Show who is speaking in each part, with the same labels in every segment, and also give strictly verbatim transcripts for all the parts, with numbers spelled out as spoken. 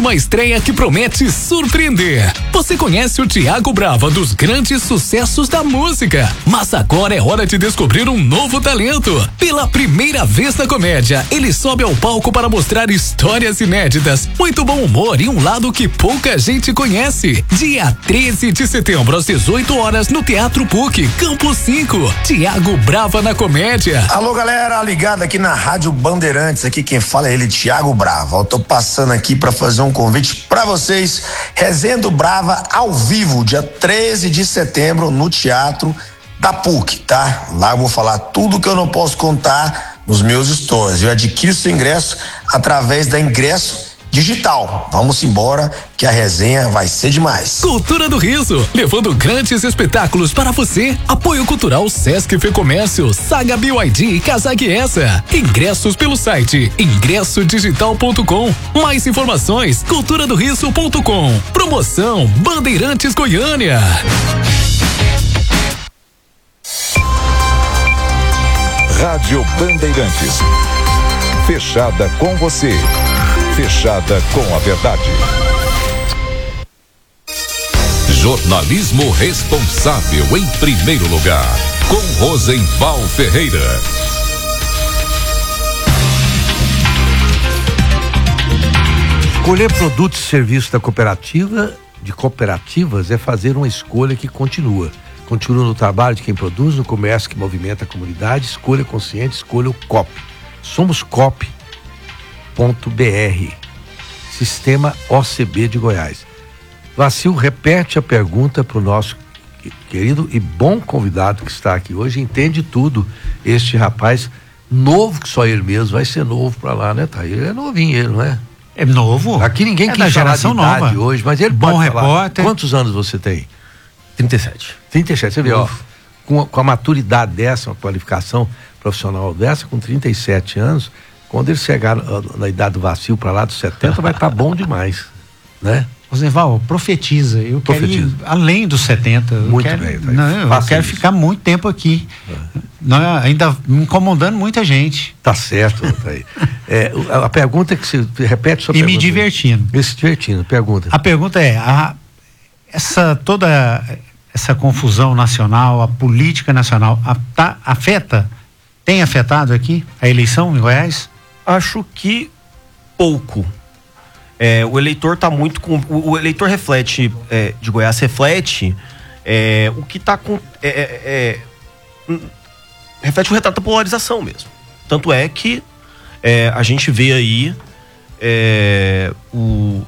Speaker 1: uma estreia que promete surpreender. Você conhece o Thiago Brava dos grandes sucessos da música, mas agora é hora de descobrir um novo talento. Pela primeira vez na comédia, ele sobe ao palco para mostrar histórias inéditas, muito bom humor e um lado que pouca gente conhece. Dia treze de setembro, às dezoito horas, no Teatro P U C, Campo cinco. Thiago Brava na comédia.
Speaker 2: Alô, galera, ligado aqui na Rádio Bandeirantes, aqui quem fala é ele, Thiago Brava. Eu tô passando aqui para fazer um convite para vocês. Resenha do Brava ao vivo, dia treze de setembro, no Teatro da P U C, tá? Lá eu vou falar tudo que eu não posso contar nos meus stories. Eu adquiro seu ingresso através da Ingresso Digital. Vamos embora que a resenha vai ser demais.
Speaker 1: Cultura do Riso, levando grandes espetáculos para você. Apoio Cultural Sesc Fecomércio, Saga B Y D e Casag Essa. Ingressos pelo site ingresso digital ponto com. Mais informações cultura do riso ponto com. Promoção Bandeirantes Goiânia.
Speaker 3: Rádio Bandeirantes. Fechada com você. Fechada com a verdade. Jornalismo responsável em primeiro lugar. Com Rosenval Ferreira.
Speaker 4: Escolher produtos e serviços da cooperativa, de cooperativas, é fazer uma escolha que continua. Continua no trabalho de quem produz, no comércio que movimenta a comunidade. Escolha consciente, escolha o C O P. Somos C O P. .br, Sistema O C B de Goiás. Vacil, repete a pergunta para o nosso querido e bom convidado que está aqui hoje, entende tudo. Este rapaz novo, que só ele mesmo vai ser novo para lá, né, tá? Ele é novinho, ele, não é?
Speaker 5: É novo?
Speaker 4: Aqui ninguém
Speaker 5: é
Speaker 4: quis falar de idade nova. Hoje, mas ele
Speaker 5: bom
Speaker 4: pode falar.
Speaker 5: Repórter.
Speaker 4: Quantos anos você tem?
Speaker 5: trinta e sete.
Speaker 4: trinta e sete, você vê, ó, com a, com a maturidade dessa, uma qualificação profissional dessa, com trinta e sete anos, quando ele chegar na idade do vacilo para lá dos setenta, vai estar tá bom demais, né?
Speaker 5: Rosenval, profetiza. Eu profetiza. quero ir além dos setenta.
Speaker 4: Muito
Speaker 5: eu quero,
Speaker 4: bem. Tá
Speaker 5: não, eu quero isso. ficar muito tempo aqui. É. Não, ainda me incomodando muita gente.
Speaker 4: Tá certo, tá aí. É, a pergunta é que se repete sua
Speaker 5: e
Speaker 4: pergunta.
Speaker 5: E me divertindo.
Speaker 4: Me divertindo, pergunta.
Speaker 5: A pergunta é, a, essa toda essa confusão nacional, a política nacional, a, tá, afeta, tem afetado aqui a eleição em Goiás?
Speaker 6: Acho que pouco. É, o eleitor tá muito com. O, o eleitor reflete, é, de Goiás, reflete é, o que tá com. É, é, é, reflete o retrato da polarização mesmo. Tanto é que é, a gente vê aí é, o,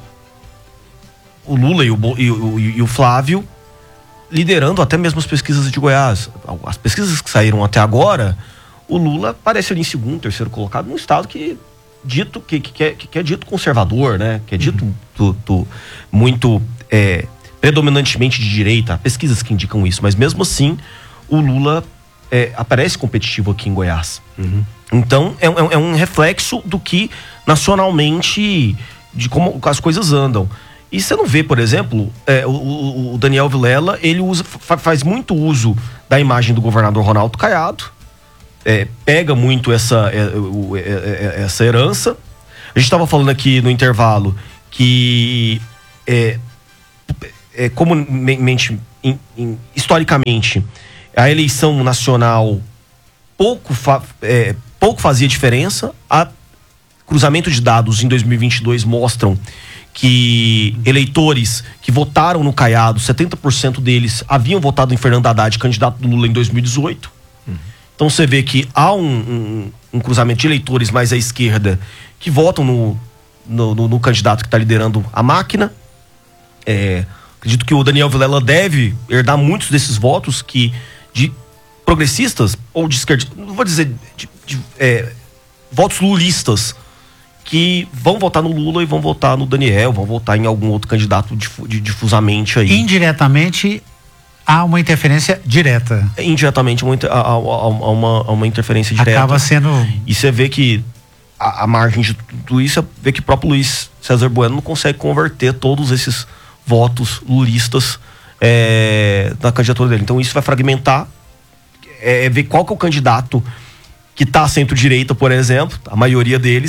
Speaker 6: o Lula e o, e, o, e o Flávio liderando até mesmo as pesquisas de Goiás. As pesquisas que saíram até agora, o Lula parece ali em segundo, terceiro colocado, num estado que dito que, que, que, é, que é dito conservador, né? Que é dito uhum. tu, tu, muito é, predominantemente de direita. Há pesquisas que indicam isso, mas mesmo assim o Lula é, aparece competitivo aqui em Goiás. Uhum. Então é, é, é um reflexo do que nacionalmente, de como as coisas andam. E você não vê, por exemplo, é, o, o Daniel Vilela, ele usa, faz muito uso da imagem do governador Ronaldo Caiado. É, pega muito essa, é, é, é, essa herança. A gente estava falando aqui no intervalo que é, é, comumente, in, in, historicamente, a eleição nacional pouco, fa, é, pouco fazia diferença. A cruzamento de dados em dois mil e vinte e dois mostram que eleitores que votaram no Caiado, setenta por cento deles haviam votado em Fernando Haddad, candidato do Lula, em dois mil e dezoito. Então você vê que há um, um, um cruzamento de eleitores mais à esquerda que votam no, no, no, no candidato que está liderando a máquina. É, acredito que o Daniel Vilela deve herdar muitos desses votos que, de progressistas ou de esquerda, não vou dizer de, de, é, votos lulistas, que vão votar no Lula e vão votar no Daniel, vão votar em algum outro candidato difu, de, difusamente aí.
Speaker 5: Indiretamente há uma interferência direta. Indiretamente
Speaker 6: uma, há, há, há uma, há uma interferência direta.
Speaker 5: Acaba sendo...
Speaker 6: E você vê que a, a margem de tudo isso é ver que o próprio Luiz César Bueno não consegue converter todos esses votos lulistas é, na candidatura dele. Então isso vai fragmentar, é, é ver qual que é o candidato que está centro-direita, por exemplo, a maioria deles, que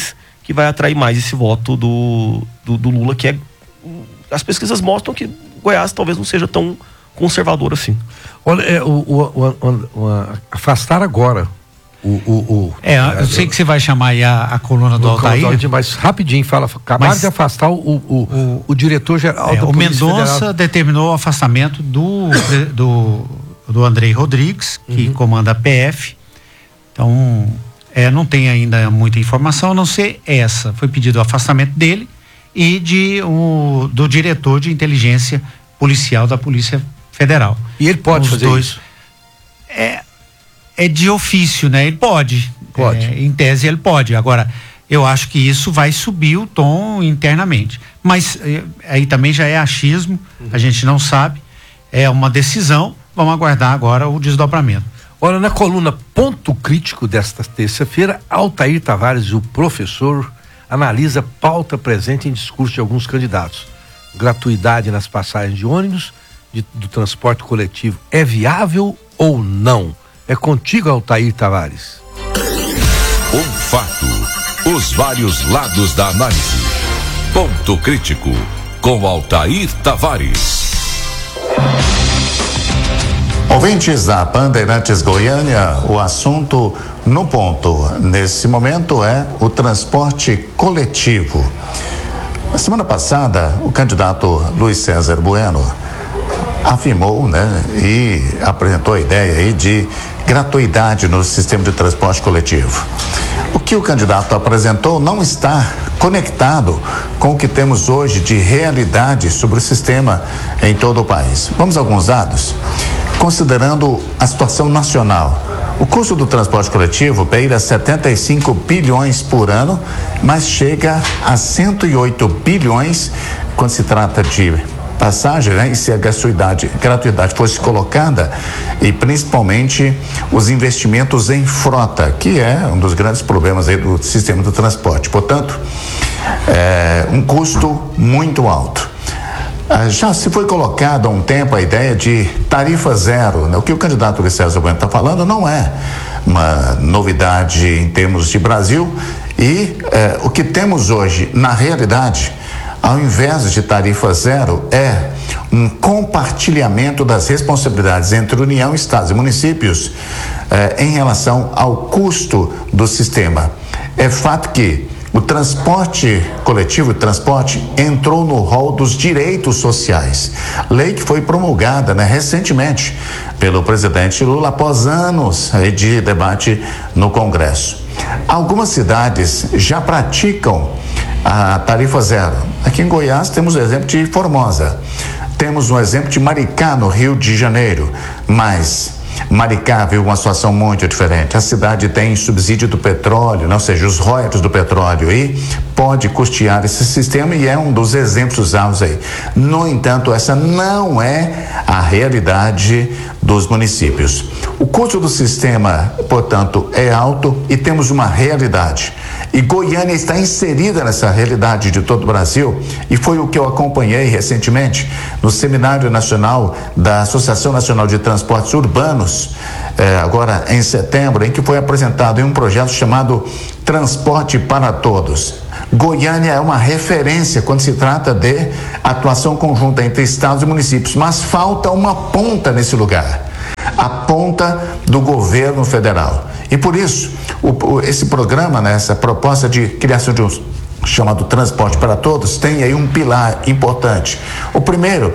Speaker 6: que vai atrair mais esse voto do, do, do Lula, que é... As pesquisas mostram que Goiás talvez não seja tão conservador assim.
Speaker 4: Olha, é, o, o, o, o, afastar agora o, o, o
Speaker 5: é, eu sei que você vai chamar aí a, a coluna do Altair,
Speaker 4: mas rapidinho fala, acabaram de afastar o, o, o, o diretor-geral
Speaker 5: é,
Speaker 4: da
Speaker 5: o
Speaker 4: Polícia
Speaker 5: Mendonça
Speaker 4: Federal.
Speaker 5: Determinou o afastamento do do, do Andrei Rodrigues, que uhum. comanda a P F. Então, é, não tem ainda muita informação, a não ser essa. Foi pedido o afastamento dele e de, o, do diretor de inteligência policial da Polícia Federal.
Speaker 4: E ele pode
Speaker 5: Os
Speaker 4: fazer
Speaker 5: dois,
Speaker 4: isso?
Speaker 5: É, é de ofício, né? Ele pode.
Speaker 4: Pode.
Speaker 5: É, em tese ele pode. Agora, eu acho que isso vai subir o tom internamente. Mas é, aí também já é achismo, uhum. a gente não sabe. É uma decisão, vamos aguardar agora o desdobramento.
Speaker 4: Olha, na coluna Ponto Crítico desta terça-feira, Altair Tavares, o professor, analisa pauta presente em discurso de alguns candidatos. Gratuidade nas passagens de ônibus, de, do transporte coletivo, é viável ou não? É contigo, Altair Tavares.
Speaker 3: Um fato, os vários lados da análise. Ponto Crítico, com Altair Tavares.
Speaker 7: Ouvintes da Bandeirantes Goiânia, o assunto no ponto nesse momento é o transporte coletivo. Na semana passada, o candidato Luiz César Bueno afirmou, né, e apresentou a ideia aí de gratuidade no sistema de transporte coletivo. O que o candidato apresentou não está conectado com o que temos hoje de realidade sobre o sistema em todo o país. Vamos a alguns dados. Considerando a situação nacional, o custo do transporte coletivo beira setenta e cinco bilhões por ano, mas chega a cento e oito bilhões quando se trata de passagem, né? E se a gratuidade, gratuidade fosse colocada, e principalmente os investimentos em frota, que é um dos grandes problemas aí do sistema do transporte. Portanto, é um custo muito alto. Ah, já se foi colocado há um tempo a ideia de tarifa zero, né? O que o candidato Luiz César Bueno está falando não é uma novidade em termos de Brasil, e eh, o que temos hoje na realidade, ao invés de tarifa zero, é um compartilhamento das responsabilidades entre União, Estados e municípios eh, em relação ao custo do sistema. É fato que o transporte coletivo, o transporte, entrou no rol dos direitos sociais. Lei que foi promulgada, né, recentemente pelo presidente Lula após anos aí, de debate no Congresso. Algumas cidades já praticam a tarifa zero. Aqui em Goiás temos o exemplo de Formosa. Temos um exemplo de Maricá, no Rio de Janeiro. Mas Maricá viu uma situação muito diferente. A cidade tem subsídio do petróleo, né? Ou seja, os royalties do petróleo, e pode custear esse sistema, e é um dos exemplos usados aí. No entanto, essa não é a realidade dos municípios. O custo do sistema, portanto, é alto, e temos uma realidade. E Goiânia está inserida nessa realidade de todo o Brasil, e foi o que eu acompanhei recentemente no Seminário Nacional da Associação Nacional de Transportes Urbanos, eh, agora em setembro, em que foi apresentado em um projeto chamado Transporte para Todos. Goiânia é uma referência quando se trata de atuação conjunta entre estados e municípios, mas falta uma ponta nesse lugar, a ponta do governo federal. E por isso, o, o, esse programa, né, essa proposta de criação de um chamado Transporte para Todos, tem aí um pilar importante. O primeiro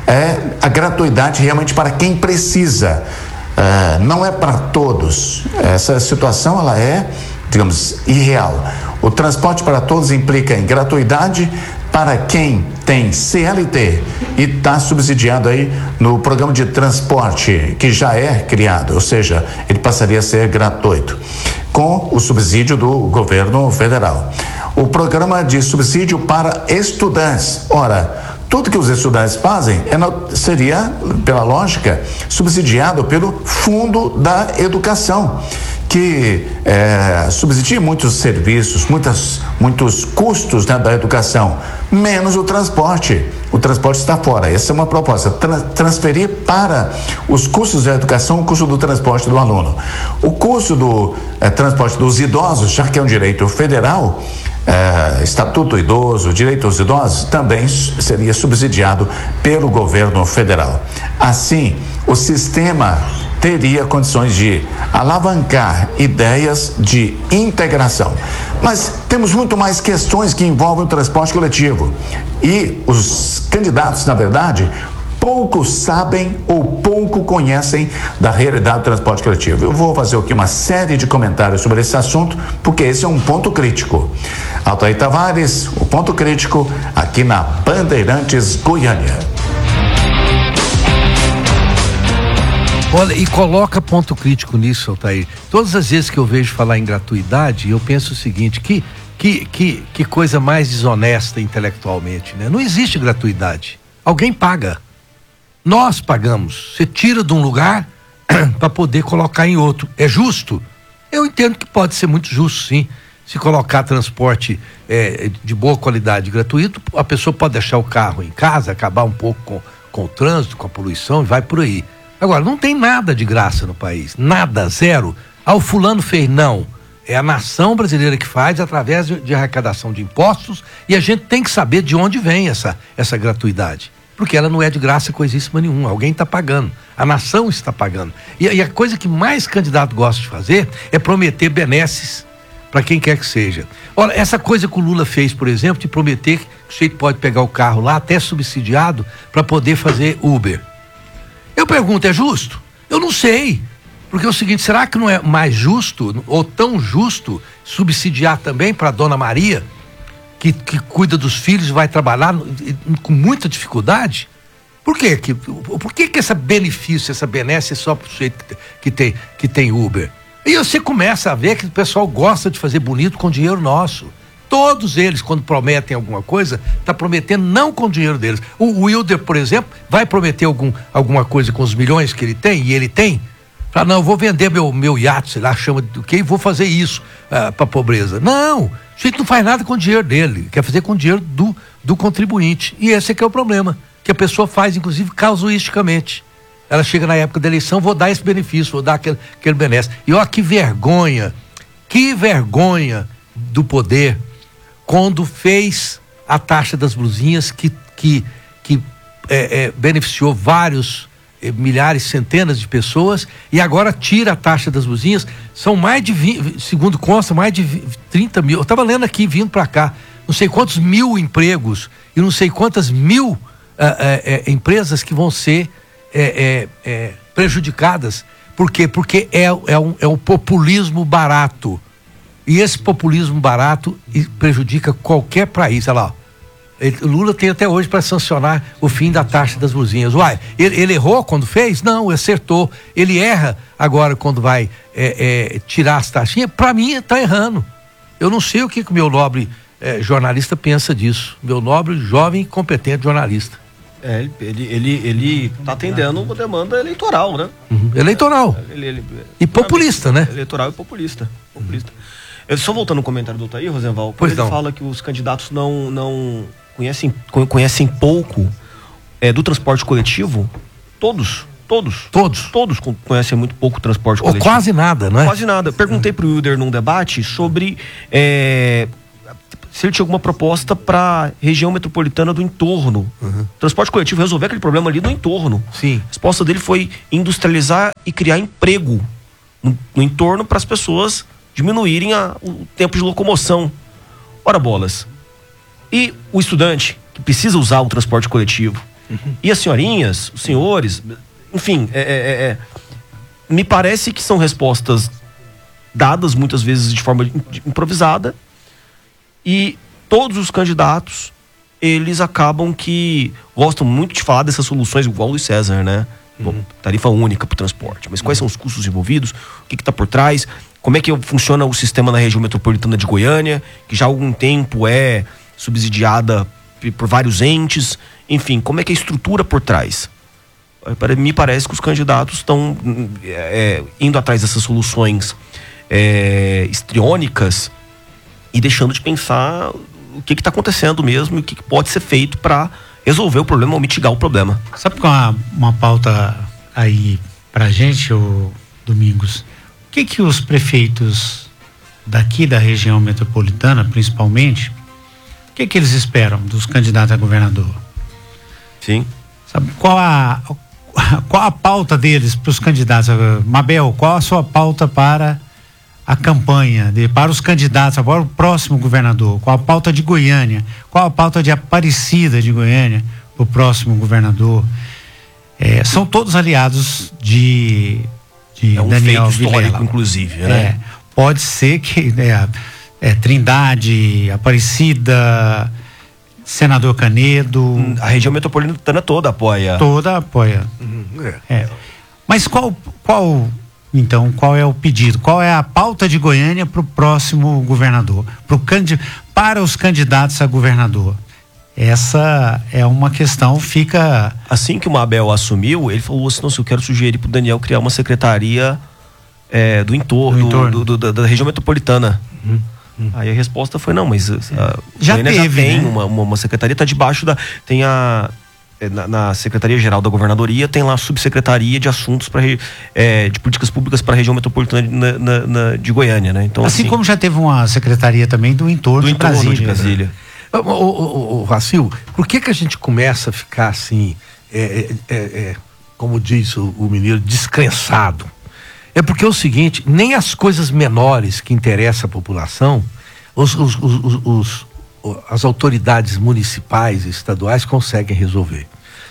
Speaker 7: é a gratuidade realmente para quem precisa, uh, não é para todos. Essa situação, ela é, digamos, irreal. O transporte para todos implica em gratuidade para quem tem C L T e está subsidiado aí no programa de transporte que já é criado, ou seja, ele passaria a ser gratuito, com o subsídio do governo federal. O programa de subsídio para estudantes, ora, tudo que os estudantes fazem é no, seria, pela lógica, subsidiado pelo Fundo da Educação, que é, subsidia muitos serviços, muitas, muitos custos, né, da educação, menos o transporte. O transporte está fora. Essa é uma proposta, tra- transferir para os custos da educação o custo do transporte do aluno. O custo do é, transporte dos idosos, já que é um direito federal, eh, Estatuto do Idoso, Direitos dos Idosos, também seria subsidiado pelo governo federal. Assim, o sistema teria condições de alavancar ideias de integração. Mas temos muito mais questões que envolvem o transporte coletivo. E os candidatos, na verdade, pouco sabem ou pouco conhecem da realidade do transporte coletivo. Eu vou fazer aqui uma série de comentários sobre esse assunto, porque esse é um ponto crítico. Altair Tavares, o ponto crítico aqui na Bandeirantes Goiânia.
Speaker 4: Olha, e coloca ponto crítico nisso, Altair. Todas as vezes que eu vejo falar em gratuidade, eu penso o seguinte, que, que, que, que coisa mais desonesta intelectualmente, né? Não existe gratuidade. Alguém paga. Nós pagamos. Você tira de um lugar para poder colocar em outro. É justo? Eu entendo que pode ser muito justo, sim. Se colocar transporte é, de boa qualidade gratuito, a pessoa pode deixar o carro em casa, acabar um pouco com, com o trânsito, com a poluição e vai por aí. Agora, não tem nada de graça no país. Nada, zero. Ah, o fulano fez, não. É a nação brasileira que faz através de, de arrecadação de impostos, e a gente tem que saber de onde vem essa, essa gratuidade. Porque ela não é de graça coisíssima nenhuma. Alguém está pagando. A nação está pagando. E, e a coisa que mais candidato gosta de fazer é prometer benesses para quem quer que seja. Olha, essa coisa que o Lula fez, por exemplo, de prometer que o sujeito pode pegar o carro lá, até subsidiado, para poder fazer Uber. Eu pergunto, é justo? Eu não sei. Porque é o seguinte, será que não é mais justo, ou tão justo, subsidiar também para a Dona Maria, que, que cuida dos filhos e vai trabalhar com muita dificuldade? Por quê? Que, por que que esse benefício, essa benesse é só para o sujeito que tem, que tem Uber? E você começa a ver que o pessoal gosta de fazer bonito com dinheiro nosso. Todos eles, quando prometem alguma coisa, tá prometendo não com o dinheiro deles. O Wilder, por exemplo, vai prometer algum, alguma coisa com os milhões que ele tem, e ele tem. Fala, não, eu vou vender meu, meu iate, sei lá, chama do que, e vou fazer isso uh, para a pobreza. Não, o sujeito não faz nada com o dinheiro dele, quer fazer com o dinheiro do, do contribuinte. E esse é que é o problema, que a pessoa faz, inclusive, casuisticamente. Ela chega na época da eleição, vou dar esse benefício, vou dar aquele, aquele benefício. E olha que vergonha, que vergonha do poder, quando fez a taxa das blusinhas, que, que, que é, é, beneficiou vários, é, milhares, centenas de pessoas, e agora tira a taxa das blusinhas. São mais de vinte, segundo consta, mais de vinte, trinta mil. Eu estava lendo aqui, vindo para cá, não sei quantos mil empregos e não sei quantas mil uh, uh, uh, empresas que vão ser é, é, é, prejudicadas. Por quê? Porque é, é, um, é um populismo barato. E esse populismo barato prejudica qualquer país. Olha lá, ele, Lula tem até hoje para sancionar o fim da taxa das blusinhas. Uai, ele, ele errou quando fez? Não, acertou. Ele erra agora quando vai é, é, tirar as taxinhas? Para mim, está errando. Eu não sei o que o meu nobre é, jornalista pensa disso. Meu nobre, jovem e competente jornalista.
Speaker 6: É, ele, ele, ele tá atendendo uma demanda eleitoral, né?
Speaker 4: Uhum. Eleitoral.
Speaker 6: Ele, ele,
Speaker 4: e populista, né?
Speaker 6: Eleitoral e populista. populista. Uhum. Eu, só voltando no comentário do Altair, Rosenval,
Speaker 4: pois
Speaker 6: ele
Speaker 4: não.
Speaker 6: fala que os candidatos não, não conhecem, conhecem pouco é, do transporte coletivo. Todos, todos.
Speaker 4: Todos.
Speaker 6: Todos conhecem muito pouco o transporte
Speaker 4: Ou
Speaker 6: coletivo.
Speaker 4: quase nada, não é?
Speaker 6: Quase nada. Perguntei pro Wilder num debate sobre é, se ele tinha alguma proposta para região metropolitana do entorno. Uhum. Transporte coletivo, resolver aquele problema ali do entorno.
Speaker 4: Sim.
Speaker 6: A resposta dele foi industrializar e criar emprego no, no entorno para as pessoas diminuírem a, o tempo de locomoção. Ora bolas. E o estudante que precisa usar o transporte coletivo? Uhum. E as senhorinhas, os senhores, enfim, é, é, é, me parece que são respostas dadas muitas vezes de forma improvisada, e todos os candidatos, eles acabam que gostam muito de falar dessas soluções, igual o Luiz César, né? Uhum. Bom, tarifa única para o transporte. Mas quais são os custos envolvidos? O que está por trás? Como é que funciona o sistema na região metropolitana de Goiânia, que já há algum tempo é subsidiada por vários entes? Enfim, como é que é a estrutura por trás? Me parece que os candidatos estão é, indo atrás dessas soluções é, histriônicas e deixando de pensar o que está acontecendo mesmo e o que, que pode ser feito para resolver o problema ou mitigar o problema.
Speaker 5: Sabe qual é uma, uma pauta aí pra gente, ô Domingos? O que que os prefeitos daqui da região metropolitana, principalmente, o que que eles esperam dos candidatos a governador?
Speaker 6: Sim.
Speaker 5: Sabe qual a qual a pauta deles para os candidatos? Mabel, qual a sua pauta para a campanha, de, para os candidatos, para o próximo governador? Qual a pauta de Goiânia? Qual a pauta de Aparecida de Goiânia para o próximo governador? É, são todos aliados de, de
Speaker 6: é um
Speaker 5: Daniel
Speaker 6: feito histórico,
Speaker 5: Vilela.
Speaker 6: inclusive, né?
Speaker 5: É, pode ser que é, é, Trindade, Aparecida, Senador Canedo.
Speaker 6: A região metropolitana toda apoia.
Speaker 5: Toda apoia.
Speaker 4: Uhum, é.
Speaker 5: É. Mas qual, qual, então, qual é o pedido? Qual é a pauta de Goiânia para o próximo governador? Pro candi- para os candidatos a governador? Essa é uma questão, fica...
Speaker 6: Assim que o Mabel assumiu, ele falou assim, nossa, eu quero sugerir pro Daniel criar uma secretaria é, do entorno,
Speaker 5: Do entorno.
Speaker 6: do, do, da, da região metropolitana.
Speaker 5: Uhum.
Speaker 6: Aí a resposta foi não, mas a,
Speaker 5: Já
Speaker 6: Goiânia
Speaker 5: teve,
Speaker 6: já tem
Speaker 5: né?
Speaker 6: uma, uma, uma secretaria, tá debaixo da, tem a é, na, na Secretaria-Geral da Governadoria tem lá a subsecretaria de assuntos para é, de políticas públicas para a região metropolitana na, na, na, de Goiânia, né? Então
Speaker 5: assim,
Speaker 6: assim,
Speaker 5: como já teve uma secretaria também do entorno,
Speaker 6: do
Speaker 5: de
Speaker 6: entorno
Speaker 5: Brasília.
Speaker 6: de Brasília.
Speaker 4: Ô, ô, ô, ô, Racil, por que que a gente começa a ficar assim, é, é, é, como diz o, o mineiro, descrençado? É porque é o seguinte, nem as coisas menores que interessam a população, os, os, os, os, as autoridades municipais e estaduais conseguem resolver.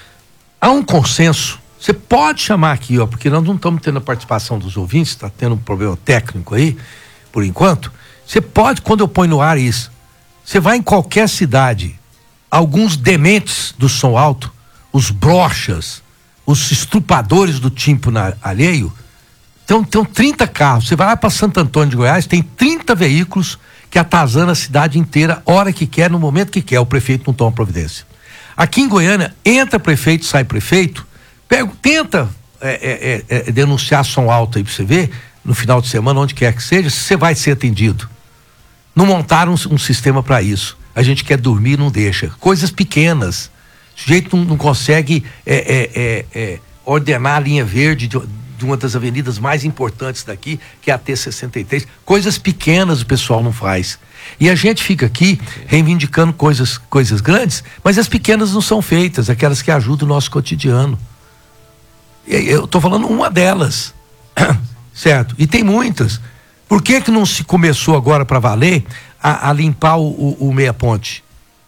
Speaker 4: Há um consenso, você pode chamar aqui, ó, porque nós não estamos tendo a participação dos ouvintes, está tendo um problema técnico aí, por enquanto, você pode, quando eu ponho no ar isso, você vai em qualquer cidade, alguns dementes do som alto, os brochas, os estrupadores do tímpano alheio, então tem trinta carros. Você vai lá para Santo Antônio de Goiás, tem trinta veículos que atazanam a cidade inteira, hora que quer, no momento que quer. O prefeito não toma providência. Aqui em Goiânia, entra prefeito, sai prefeito, pega, tenta é, é, é, denunciar som alto aí para você ver, no final de semana, onde quer que seja, você vai ser atendido. Não montaram um, um sistema para isso. A gente quer dormir, não deixa. Coisas pequenas. O sujeito não, não consegue é, é, é, é, ordenar a linha verde de, de uma das avenidas mais importantes daqui, que é a T sessenta e três. Coisas pequenas o pessoal não faz. E a gente fica aqui reivindicando coisas, coisas grandes, mas as pequenas não são feitas, aquelas que ajudam o nosso cotidiano. E eu estou falando uma delas, certo? E tem muitas. Por que que não se começou agora para valer a, a limpar o, o, o meia ponte?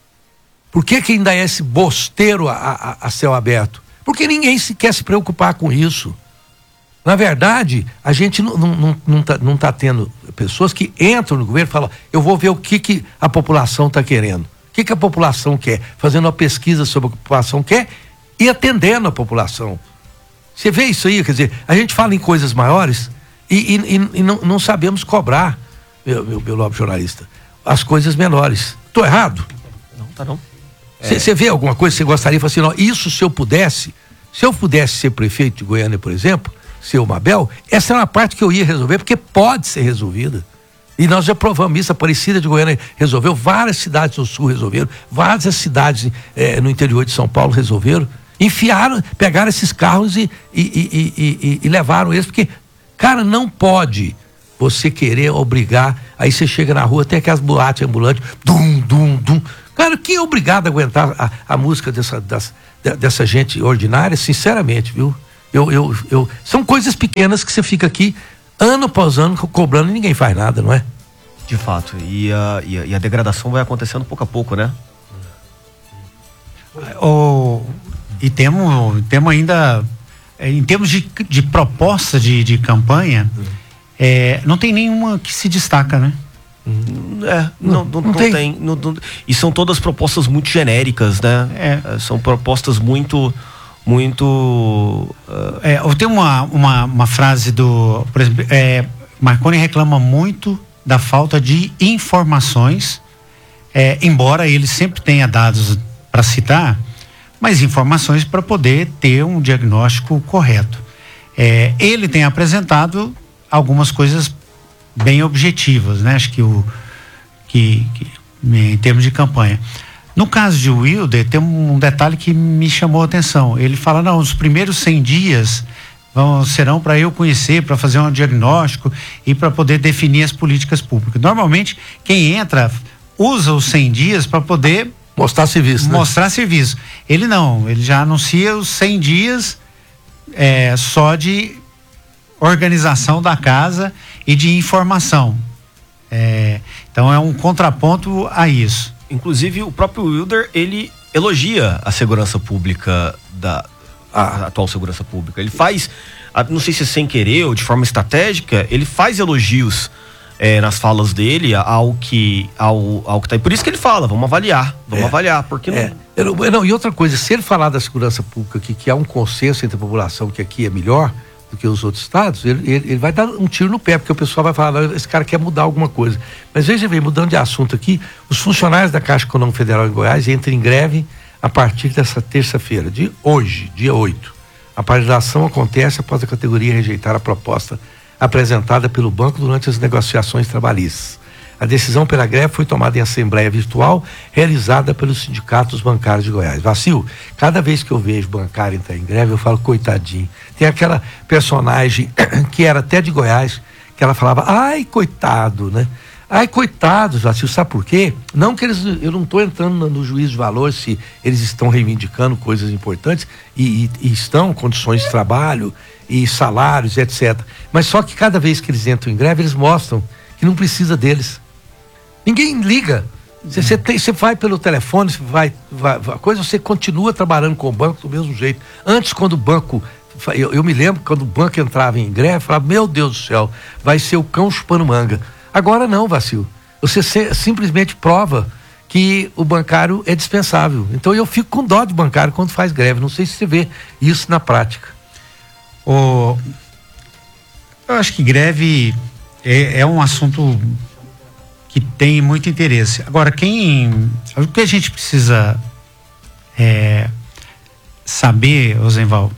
Speaker 4: Por que que ainda é esse bosteiro a, a, a céu aberto? Porque ninguém se quer se preocupar com isso. Na verdade, a gente não, não, não, não, tá, não tá tendo pessoas que entram no governo e falam, eu vou ver o que que a população está querendo. O que que a população quer? Fazendo uma pesquisa sobre o que a população quer e atendendo a população. Você vê isso aí? Quer dizer, a gente fala em coisas maiores e, e, e não, não sabemos cobrar, meu, meu, meu nobre jornalista, as coisas menores. Estou errado?
Speaker 6: Não, tá não.
Speaker 4: Você é. vê alguma coisa que você gostaria de falar assim, não, isso se eu pudesse, se eu pudesse ser prefeito de Goiânia, por exemplo, ser o Mabel, essa é uma parte que eu ia resolver, porque pode ser resolvida. E nós já provamos isso, a Aparecida de Goiânia resolveu, várias cidades do sul resolveram, várias cidades eh, no interior de São Paulo resolveram, enfiaram, pegaram esses carros e, e, e, e, e, e levaram eles, porque, cara, não pode você querer obrigar, aí você chega na rua, tem aquelas boates ambulantes, dum, dum, dum. Cara, quem é obrigado a aguentar a, a música dessa, das, dessa gente ordinária, sinceramente, viu? Eu, eu, eu, são coisas pequenas que você fica aqui ano após ano cobrando e ninguém faz nada, não é?
Speaker 6: De fato, e a, e a, e a degradação vai acontecendo pouco a pouco, né?
Speaker 5: Oh, e temos, temos ainda, em termos de, de proposta de, de campanha, uhum. é, não tem nenhuma que se destaca, né?
Speaker 6: Uhum. É, não, não, não, não tem. tem não, não, e são todas propostas muito genéricas, né? É. É, são propostas muito... muito uh...
Speaker 5: é, eu tenho uma, uma, uma frase do, por exemplo, é, Marconi reclama muito da falta de informações, é, embora ele sempre tenha dados para citar, mas informações para poder ter um diagnóstico correto. É, ele tem apresentado algumas coisas bem objetivas, né? Acho que o que, que em termos de campanha. No caso de Wilder, tem um detalhe que me chamou a atenção. Ele fala, não, os primeiros cem dias vão, serão para eu conhecer, para fazer um diagnóstico e para poder definir as políticas públicas. Normalmente, quem entra usa os cem dias para poder
Speaker 4: mostrar serviço.
Speaker 5: Mostrar
Speaker 4: né?
Speaker 5: serviço. Ele não, ele já anuncia os cem dias é, só de organização da casa e de informação. É, então é um contraponto a isso.
Speaker 6: Inclusive o próprio Wilder, ele elogia a segurança pública da a, a atual segurança pública. Ele faz, não sei se é sem querer ou de forma estratégica, ele faz elogios É, nas falas dele ao que ao, ao que tá aí. Por isso que ele fala, vamos avaliar, vamos
Speaker 4: é,
Speaker 6: avaliar, porque
Speaker 4: é.
Speaker 6: não...
Speaker 4: Eu, não, e outra coisa, se ele falar da segurança pública aqui, que há um consenso entre a população que aqui é melhor do que os outros estados, ele, ele, ele vai dar um tiro no pé, porque o pessoal vai falar, esse cara quer mudar alguma coisa. Mas veja bem, mudando de assunto aqui, os funcionários da Caixa Econômica Federal em Goiás entram em greve a partir dessa terça-feira, de hoje, dia oito. A paralisação acontece após a categoria rejeitar a proposta apresentada pelo banco durante as negociações trabalhistas. A decisão pela greve foi tomada em assembleia virtual realizada pelos sindicatos bancários de Goiás. Vacil, cada vez que eu vejo bancário entrar em greve, eu falo, coitadinho. Tem aquela personagem que era até de Goiás, que ela falava, ai, coitado, né? Ai, coitados, Vacil, sabe por quê? Não que eles, eu não estou entrando no, no juízo de valor se eles estão reivindicando coisas importantes e, e, e estão, condições de trabalho e salários, etcétera. Mas só que cada vez que eles entram em greve, eles mostram que não precisa deles. Ninguém liga. Você, você, tem, você vai pelo telefone, você vai, vai, vai, coisa, você continua trabalhando com o banco do mesmo jeito. Antes, quando o banco, eu, eu me lembro, quando o banco entrava em greve, eu falava, meu Deus do céu, vai ser o cão chupando manga. Agora não, Vacil. Você se, simplesmente prova que o bancário é dispensável. Então eu fico com dó de bancário quando faz greve. Não sei se você vê isso na prática.
Speaker 5: O, eu acho que greve é, é um assunto que tem muito interesse. Agora, quem o que a gente precisa é, saber, Ozenval,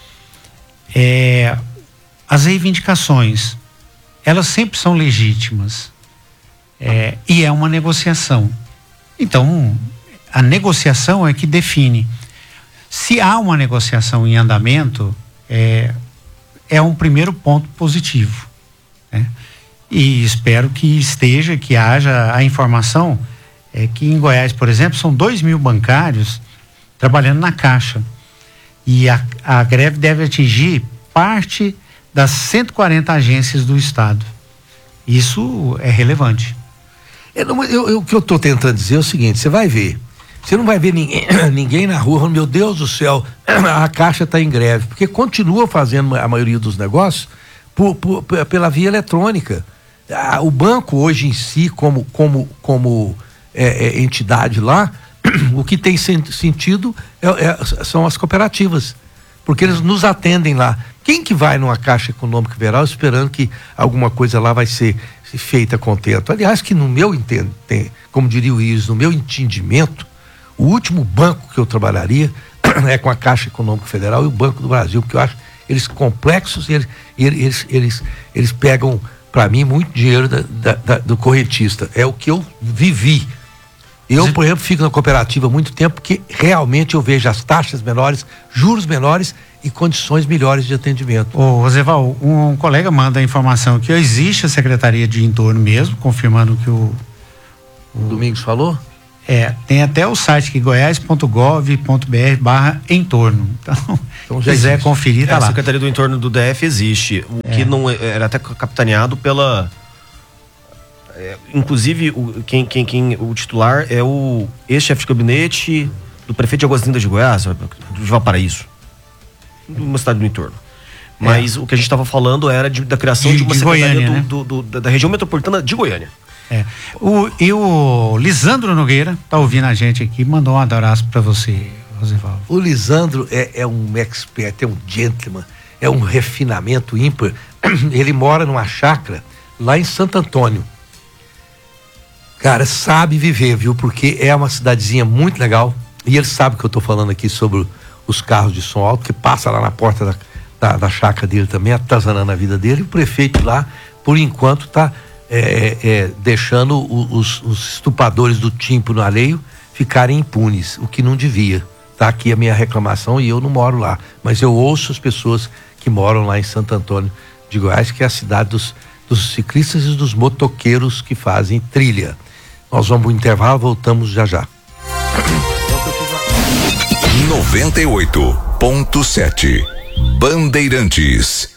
Speaker 5: é as reivindicações, elas sempre são legítimas, é, e é uma negociação. Então, a negociação é que define. Se há uma negociação em andamento, é, é um primeiro ponto positivo, né? E espero que esteja, que haja a informação é, que em Goiás, por exemplo, são dois mil bancários trabalhando na Caixa, e a, a greve deve atingir parte das cento e quarenta agências do estado. Isso é relevante.
Speaker 4: Eu, eu, eu, o que eu estou tentando dizer é o seguinte, você vai ver, você não vai ver ninguém, ninguém na rua, meu Deus do céu, a Caixa está em greve, porque continua fazendo a maioria dos negócios por, por, pela via eletrônica. Ah, o banco hoje em si, como, como, como é, é, entidade lá, o que tem sentido é, é, são as cooperativas, porque eles nos atendem lá. Quem que vai numa Caixa Econômica Federal esperando que alguma coisa lá vai ser feita contento? Aliás, que no meu entendo, como diria o Iris, no meu entendimento, o último banco que eu trabalharia é com a Caixa Econômica Federal e o Banco do Brasil, porque eu acho eles complexos e eles, eles, eles, eles pegam, para mim, muito dinheiro da, da, da, do correntista. É o que eu vivi. Eu, por exemplo, fico na cooperativa há muito tempo porque realmente eu vejo as taxas menores, juros menores e condições melhores de atendimento.
Speaker 5: Ô, Ozenval, um, um colega manda a informação que existe a Secretaria de Entorno mesmo, confirmando que o,
Speaker 4: o Domingos falou?
Speaker 5: É, tem até o site aqui, goiás ponto gov ponto br barra entorno. Então, então se quiser conferir, tá
Speaker 6: é,
Speaker 5: lá.
Speaker 6: A Secretaria do Entorno do D F existe. O é. que não era até capitaneado pela. É, inclusive, o, quem, quem, quem, o titular é o ex-chefe de gabinete do prefeito de Águas Lindas de Goiás, de Valparaíso, uma cidade do entorno. Mas é. o que a gente estava falando era de, da criação de, de uma
Speaker 5: de
Speaker 6: secretaria
Speaker 5: Goiânia,
Speaker 6: do,
Speaker 5: né?
Speaker 6: do, do, do, da região metropolitana de Goiânia.
Speaker 5: É. O, e o Lisandro Nogueira tá ouvindo a gente aqui, mandou um abraço para você, Rosenvaldo.
Speaker 4: O Lisandro é, é um expert, é um gentleman, é um refinamento ímpar. Ele mora numa chácara lá em Santo Antônio. Cara, sabe viver, viu? Porque é uma cidadezinha muito legal. E ele sabe que eu tô falando aqui sobre os carros de som alto, que passa lá na porta da, da, da chácara dele também, atazanando a vida dele. E o prefeito lá, por enquanto, tá é, é, deixando os, os estupradores do tímpano alheio ficarem impunes, o que não devia. Tá aqui a minha reclamação e eu não moro lá. Mas eu ouço as pessoas que que moram lá em Santo Antônio de Goiás, que é a cidade dos, dos ciclistas e dos motoqueiros que fazem trilha. Nós vamos para o intervalo, voltamos já já.
Speaker 3: noventa e oito ponto sete Bandeirantes.